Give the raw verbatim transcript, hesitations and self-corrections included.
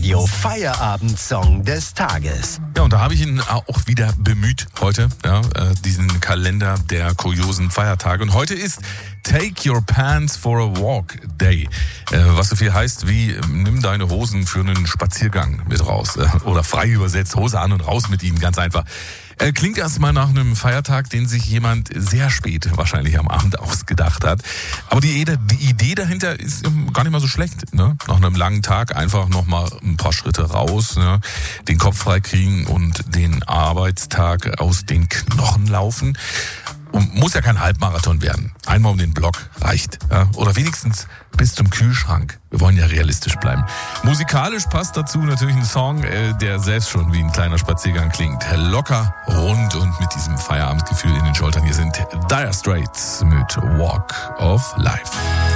Your Feierabend-Song des Tages. Ja, und da habe ich ihn auch wieder bemüht heute, ja, diesen Kalender der kuriosen Feiertage. Und heute ist Take Your Pants for a Walk Day, was so viel heißt wie nimm deine Hosen für einen Spaziergang mit raus. Oder frei übersetzt, Hose an und raus mit ihnen, ganz einfach. Klingt erstmal nach einem Feiertag, den sich jemand sehr spät wahrscheinlich am Abend ausgedacht hat. Aber die Idee dahinter ist gar nicht mal so schlecht. Ne? Nach einem langen Tag einfach nochmal ein paar Schritte raus, ne? Den Kopf frei kriegen und den Arbeitstag aus den Knochen laufen. Und muss ja kein Halbmarathon werden. Einmal um den Block reicht. Ja? Oder wenigstens bis zum Kühlschrank. Wir wollen ja realistisch bleiben. Musikalisch passt dazu natürlich ein Song, der selbst schon wie ein kleiner Spaziergang klingt. Locker, rund und mit diesem Feierabendgefühl in den Schultern. Hier sind Dire Straits mit Walk of Life.